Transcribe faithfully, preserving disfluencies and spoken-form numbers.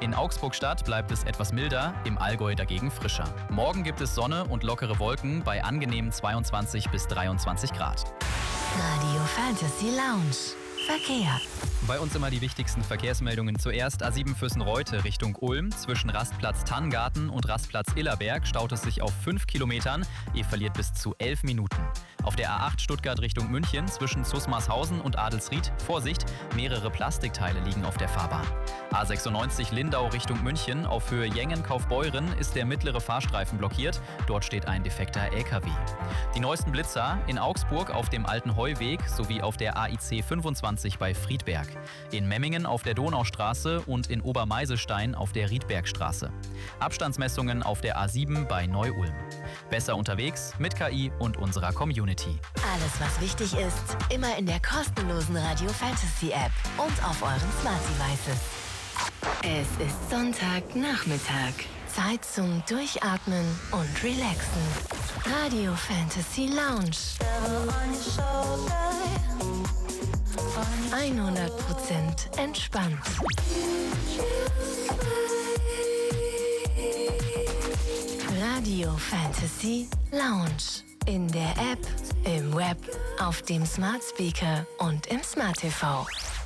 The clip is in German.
In Augsburg-Stadt bleibt es etwas milder, im Allgäu dagegen frischer. Morgen gibt es Sonne und lockere Wolken bei angenehmen zweiundzwanzig bis dreiundzwanzig Grad. Radio Fantasy Lounge. Verkehr. Bei uns immer die wichtigsten Verkehrsmeldungen. Zuerst A sieben Füssen-Reute Richtung Ulm. Zwischen Rastplatz Tanngarten und Rastplatz Illerberg staut es sich auf fünf Kilometern. Ihr verliert bis zu elf Minuten. Auf der A acht Stuttgart Richtung München zwischen Zusmarshausen und Adelsried. Vorsicht, mehrere Plastikteile liegen auf der Fahrbahn. A sechsundneunzig Lindau Richtung München. Auf Höhe Jengen-Kaufbeuren ist der mittlere Fahrstreifen blockiert. Dort steht ein defekter L K W. Die neuesten Blitzer in Augsburg auf dem Alten Heuweg sowie auf der A I C fünfundzwanzig bei Friedberg. In Memmingen auf der Donaustraße und in Obermeisestein auf der Riedbergstraße. Abstandsmessungen auf der A sieben bei Neu-Ulm. Besser unterwegs mit K I und unserer Community. Alles, was wichtig ist, immer in der kostenlosen Radio Fantasy App und auf euren Smart Devices. Es ist Sonntagnachmittag. Zeit zum Durchatmen und Relaxen. Radio Fantasy Lounge. hundert Prozent entspannt. Radio Fantasy Lounge. In der App, im Web, auf dem Smart Speaker und im Smart T V.